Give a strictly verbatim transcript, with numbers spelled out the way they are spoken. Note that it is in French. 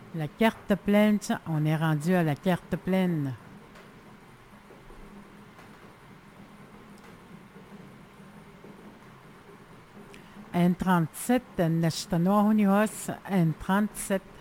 La carte pleine, on est rendu à la carte pleine. N trente-sept, نشتنوه نيوس N trente-sept.